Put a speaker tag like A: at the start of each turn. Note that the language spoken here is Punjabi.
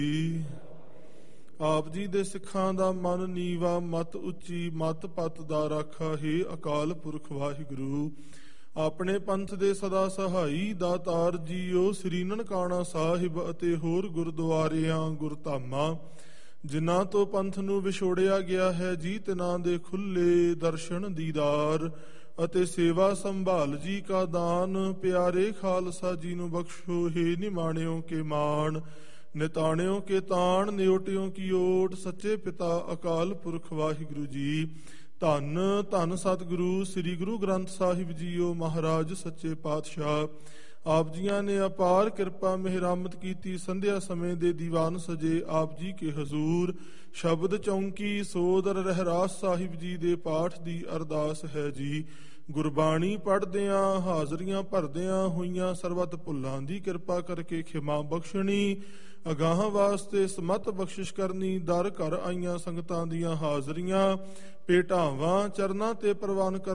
A: ਆਪ ਜੀ ਦੇ ਸਿੱਖਾਂ ਦਾ ਮਨ ਨੀਵਾ, ਮਤ ਉੱਚੀ, ਮਤ ਪਤ ਦਾ ਰਾਖਾ। ਹੈ ਅਕਾਲ ਪੁਰਖ ਵਾਹਿਗੁਰੂ, ਆਪਣੇ ਪੰਥ ਦੇ ਸਦਾ ਸਹਾਈ ਦਾਤਾਰ ਜੀਓ। ਸ੍ਰੀ ਨਨਕਾਣਾ ਸਾਹਿਬ ਅਤੇ ਹੋਰ ਗੁਰਦੁਆਰਿਆਂ ਗੁਰਧਾਮਾਂ ਜਿਨ੍ਹਾਂ ਤੋਂ ਪੰਥ ਨੂੰ ਵਿਛੋੜਿਆ ਗਿਆ ਹੈ ਜੀ, ਤਿਨਾਂ ਦੇ ਖੁੱਲੇ ਦਰਸ਼ਨ ਦੀਦਾਰ ਅਤੇ ਸੇਵਾ ਸੰਭਾਲ ਜੀ ਕਾ ਦਾਨ। ਪਿਆਰੇ ਖਾਲਸਾ ਜੀ ਨੂੰ ਬਖਸ਼ੋ। ਹੈ ਨਿਮਾਣਿਓ ਕੇ ਮਾਣ, ਨਿਤਾਣਿਓ ਕੇ ਤਾਣ, ਨਿਓਟਿਓ ਕੀ ਓਟ। ਸੱਚੇ ਪਿਤਾ ਅਕਾਲ ਪੁਰਖ ਵਾਹਿਗੁਰੂ ਜੀ। ਧੰਨ ਧੰਨ ਸਤਿਗੁਰੂ ਸ੍ਰੀ ਗੁਰੂ ਗ੍ਰੰਥ ਸਾਹਿਬ ਜੀਓ ਮਹਾਰਾਜ ਸੱਚੇ ਪਾਤਸ਼ਾਹ। ਆਪ ਜੀਆਂ ਨੇ ਅਪਾਰ ਕਿਰਪਾ ਮਿਹਰਾਮਤ ਕੀਤੀ। ਸੰਧਿਆ ਸਮੇਂ ਦੇ ਦੀਵਾਨ ਸਜੇ ਆਪ ਜੀ ਕੇ ਹਜ਼ੂਰ। ਸ਼ਬਦ ਚੌਂਕੀ ਸੋਦਰ ਰਹਿਰਾਸ ਸਾਹਿਬ ਜੀ ਦੇ ਪਾਠ ਦੀ ਅਰਦਾਸ ਹੈ ਜੀ। ਗੁਰਬਾਣੀ ਪੜ੍ਹਦਿਆਂ ਹਾਜ਼ਰੀਆਂ ਭਰਦਿਆਂ ਹੋਈਆਂ ਸਰਬਤ ਭੁੱਲਾਂ ਦੀ ਕਿਰਪਾ ਕਰਕੇ ਖਿਮਾ ਬਖਸ਼ਣੀ। ਅਗਾਹਾਂ ਵਾਸਤੇ ਸਮਤ ਬਖਸ਼ਿਸ਼ ਕਰਨੀ। ਦਰ ਘਰ ਆਈਆਂ ਸੰਗਤਾਂ ਦੀਆਂ ਹਾਜ਼ਰੀਆਂ ਭੇਟਾਵਾਂ ਚਰਨਾਂ ਤੇ ਪ੍ਰਵਾਨ ਕਰ